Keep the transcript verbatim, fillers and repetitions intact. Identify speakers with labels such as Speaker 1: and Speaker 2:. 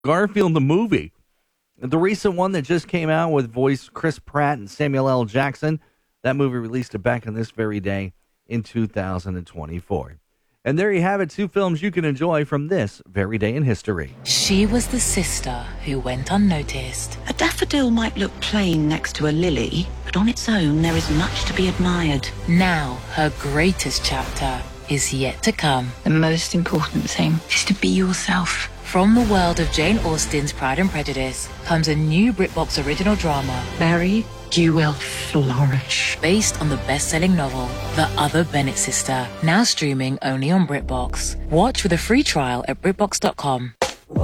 Speaker 1: Garfield the movie. The recent one that just came out with voice Chris Pratt and Samuel L. Jackson, that movie released it back on this very day in two thousand twenty-four. And there you have it, two films you can enjoy from this very day in history.
Speaker 2: She was the sister who went unnoticed.
Speaker 3: A daffodil might look plain next to a lily, but on its own there is much to be admired.
Speaker 2: Now her greatest chapter is yet to come.
Speaker 3: The most important thing is to be yourself.
Speaker 2: From the world of Jane Austen's Pride and Prejudice comes a new BritBox original drama.
Speaker 3: Mary, you will flourish.
Speaker 2: Based on the best-selling novel, The Other Bennett Sister, now streaming only on BritBox. Watch with a free trial at BritBox dot com.